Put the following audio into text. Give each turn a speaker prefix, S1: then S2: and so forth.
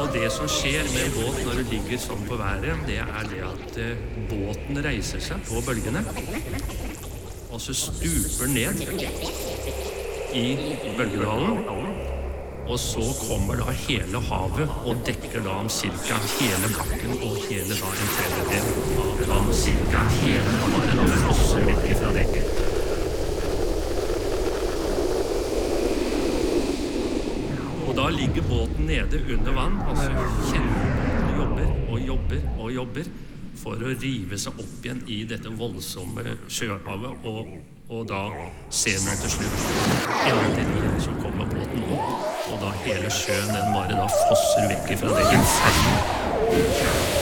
S1: Og det som skjer med en båt når du ligger sånn på været, det det at båten reiser seg på bølgene, og så stuper ned i bølgedalen, og så kommer da hele havet og dekker da om cirka hele bakken og hele da en tredjedel av da cirka hele havet da flosser vekk fra dekket. Og da ligger båten nede under vann, og så kjenner båten og jobber for å rive seg opp igjen i dette voldsomme sjøhavet, og da ser man til slutt endelig så kommer båten opp, og da hele sjøen den bare da fosser vekk fra det inferno.